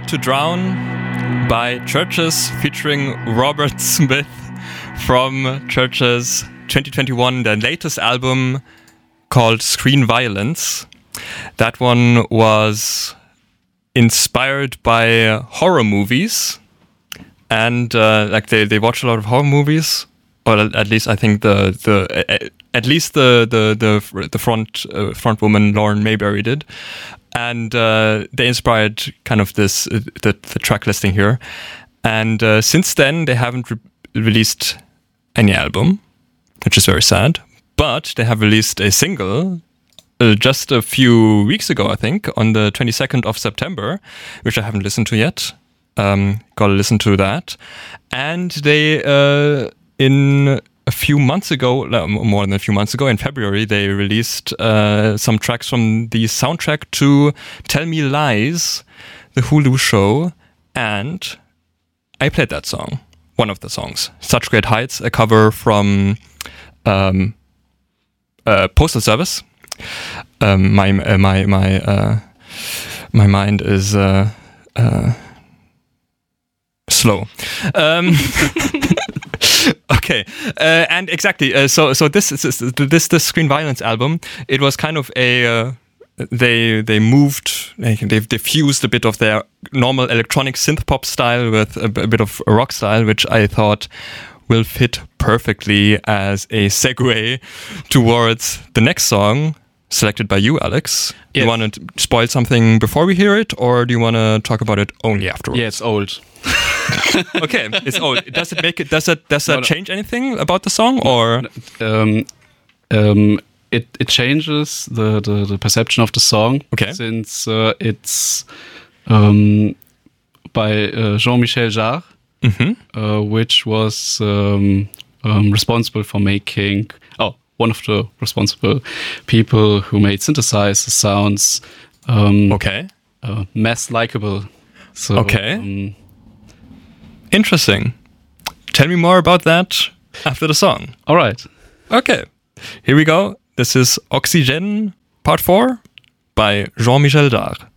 Not to Drown by Churches featuring Robert Smith from Churches 2021, their latest album called Screen Violence. That one was inspired by horror movies, and they watch a lot of horror movies, or at least I think the front woman Lauren Mayberry did, and they inspired kind of this the track listing here, and since then they haven't released any album, which is very sad. But they have released a single just a few weeks ago, I think, on the 22nd of September, which I haven't listened to yet. Gotta listen to that. And they, more than a few months ago, in February, they released some tracks from the soundtrack to Tell Me Lies, the Hulu show, and I played that song, one of the songs, Such Great Heights, a cover from Postal Service. My mind is slow. Okay, and exactly. So this Screen Violence album, it was kind of a they fused a bit of their normal electronic synth pop style with a bit of rock style, which I thought will fit perfectly as a segue towards the next song selected by you, Alex. Yes. Do you want to spoil something before we hear it, or do you want to talk about it only afterwards? Yeah, it's old. Okay, it's old. Does it make it? Does that change anything about the song, or? It changes the perception of the song. Okay. Since it's by Jean-Michel Jarre. Mm-hmm. Which was responsible for making one of the responsible people who made synthesizer sounds mass likable. So, okay. Interesting. Tell me more about that after the song. All right. Okay. Here we go. This is Oxygen Part 4 by Jean-Michel Jarre.